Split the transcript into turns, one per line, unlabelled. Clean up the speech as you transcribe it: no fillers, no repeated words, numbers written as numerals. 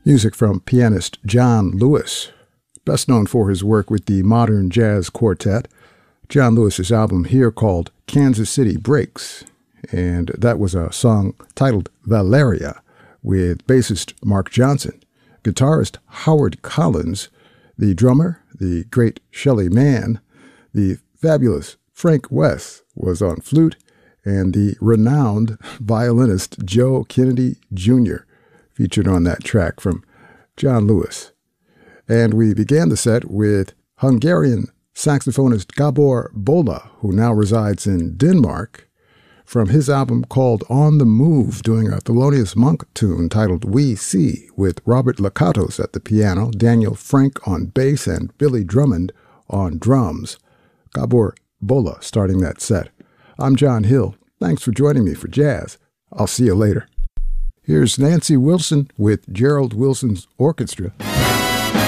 Music from pianist John Lewis, best known for his work with the Modern Jazz Quartet. John Lewis's album here called Kansas City Breaks, and that was a song titled Valeria with bassist Mark Johnson, guitarist Howard Collins, the drummer, the great Shelly Manne, the fabulous Frank West was on flute, and the renowned violinist Joe Kennedy Jr. featured on that track from John Lewis. And we began the set with Hungarian saxophonist Gabor Bola, who now resides in Denmark, from his album called On the Move, doing a Thelonious Monk tune titled We See, with Robert Lakatos at the piano, Daniel Frank on bass, and Billy Drummond on drums. Gabor Bola starting that set. I'm John Hill. Thanks for joining me for jazz. I'll see you later. Here's Nancy Wilson with Gerald Wilson's Orchestra.